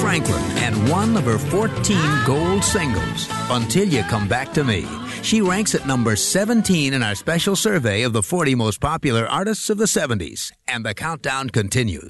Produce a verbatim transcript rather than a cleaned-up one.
Franklin and one of her fourteen gold singles, Until You Come Back to Me. She ranks at number seventeen in our special survey of the forty most popular artists of the seventies. And the countdown continues.